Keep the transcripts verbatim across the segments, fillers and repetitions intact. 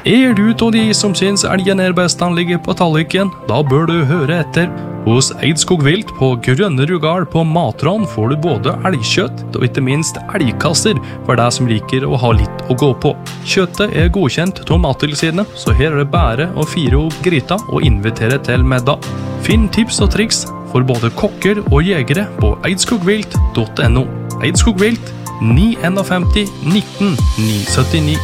Er du av de som synes elgen er best han ligger på talliken, da bør du høre etter. Hos Eidskog Vilt på Grønne Rugal på Matran får du både elgkjøtt og ikke minst elgkasser for deg som liker å ha litt å gå på. Kjøttet er godkjent av Mattilsynet, så her er det bare å fire opp gryta og invitere til middag. Finn tips og triks for både kokker og jegere på eidskogvilt punktum no. Eidskog Vilt ni fem en nitten ni syttini.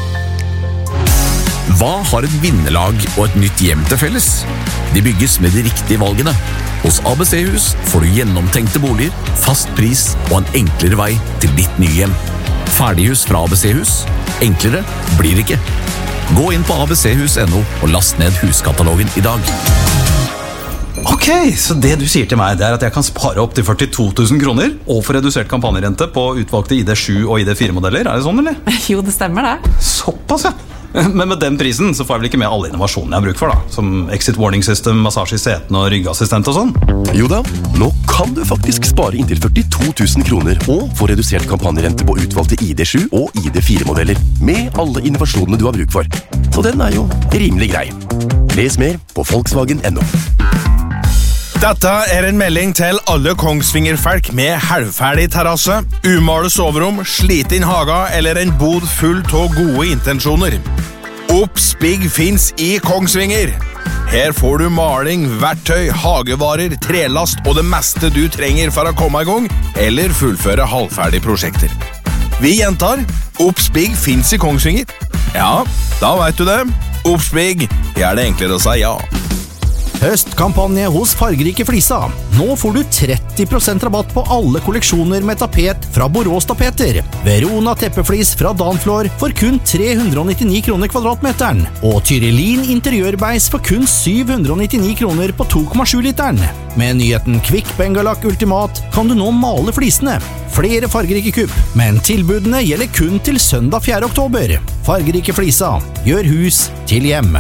Hva har et vinnerlag og et nytt hjem til felles? De bygges med de riktige valgene. Hos A B C-hus får du gjennomtenkte boliger, fast pris og en enklere vei til ditt nye hjem. Ferdighus fra A B C-hus. Enklere blir det ikke. Gå inn på a b c hus punktum no og last ned huskatalogen i dag. Ok, så det du sier til meg, det er at jeg kan spare opp til førtito tusen kroner og få redusert kampanjerente på utvalgte I D sju og I D fire modeller. Er det sånn, eller? Jo, det stemmer det. Såpass, ja. Men med den prisen så får jeg vel ikke med alle innovasjonene jeg har bruk for, da. Som exit warning system, massasje i seten og ryggassistent og sånn. Jo da, nå kan du faktisk spare inntil førtito tusen kroner og få redusert kampanjerente på utvalgte I D sju og I D fire modeller med alle innovasjonene du har bruk for. Så den er jo rimelig grei. Les mer på Volkswagen punktum no. Dette er en melding til alle Kongsvinger-folk med halvferdig terrasse, umalet soverom, sliten haga eller en bod full av gode intensjoner. Oppspigg finns i Kongsvinger. Her får du maling, verktøy, hagevarer, trelast og det meste du trenger for å komme i gang eller fullføre halvferdige prosjekter. Vi gjentar, Oppspigg finns i Kongsvinger. Ja, da vet du det. Oppspigg, ja, det er enklere å si ja. Høstkampanje hos Fargerike Flisa. Nå får du tretti prosent rabatt på alle kolleksjoner med tapet fra Borås Tapeter. Verona teppeflis fra Danflor for kun tre hundre nittini kroner kvadratmeteren. Og Tyrellin interiørbeis for kun syv hundre nittini kroner på to komma sju literen. Med nyheten Kvikk Bengalak Ultimat kan du nå male flisene. Flere fargerike kupp, men tilbudene gjelder kun til søndag fjerde oktober. Fargerike Flisa. Gjør hus til hjem.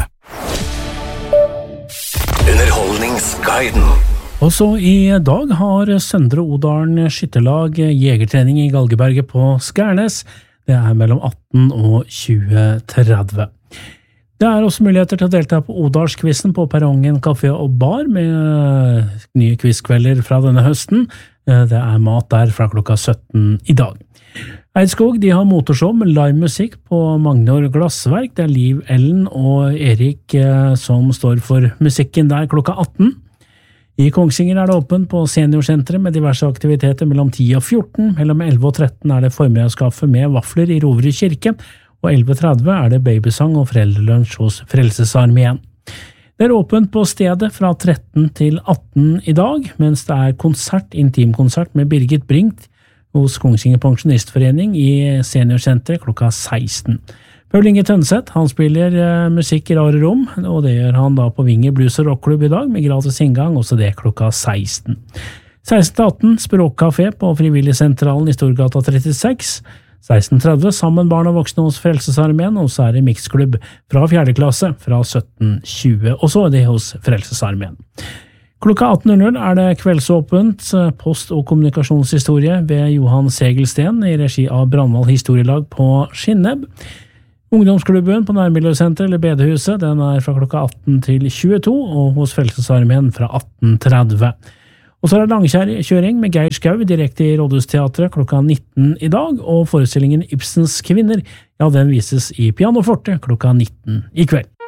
Underholdningsguiden. Og så i dag har Søndre Odalen skytterlag jegertrening i Galgeberget på Skærnes. Det er mellom atten og tjue tretti. Det er også muligheter til å delta på Odalskvissen på Perrongen Café og Bar med nye quizkvelder fra denne høsten. Det er mat der fra klokka sytten i dag. Eidskog de har motorshow med livemusikk på Magnor Glassverk. Det er Liv Ellen og Erik eh, som står for musikken der klokka atten. I Kongsvinger er det åpent på seniorsenteret med diverse aktiviteter mellom ti og fjorten. Mellom elleve og tretten er det formiddagskaffe med vafler i Roverud kirke, og elleve tretti er det babysang og foreldrelunsj hos Frelsesarmeen. Det er åpent på stedet fra tretten til atten i dag, mens det er konsert, intimkonsert med Birgit Bringt hos Kongsvinger Pensjonistforening i seniorsenteret klokka seksten. Paul Inge Tønseth, han spiller uh, musikk i rare rom, og det gjør han da på Vinger Blues og Rockklubb i dag med gratis inngang, også det klokka seksten. seksten til atten Språkkafé på Frivilligsentralen i Storgata trettiseks. seksten tretti Sammen barn og voksne hos Frelsesarmeen, og så er det mixklubb fra fjerde klasse fra sytten tjue, og så er det hos Frelsesarmeen. Klokka atten er det kveldsåpent post- og kommunikasjonshistorie ved Johan Segelsten i regi av Brandval Historielag på Skinneb. Ungdomsklubben på Nærmiljøsenteret eller Bedehuset, den er fra klokka atten til tjueto, og hos Frelsesarmeen fra atten tretti. Og så er det langkjøring med Geir Skau direkte i Rådhusteatret klokka nitten i dag, og forestillingen Ibsens kvinner, ja, den vises i Pianoforte klokka nitten i kveld.